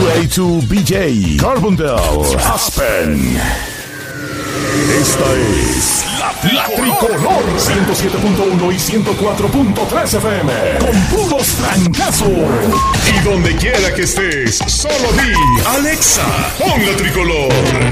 282 BJ, Carbondale, Aspen. Esta es la Tricolor 107.1 y 104.3 FM. Con puros trancazos. Y donde quiera que estés, solo di Alexa, pon la Tricolor.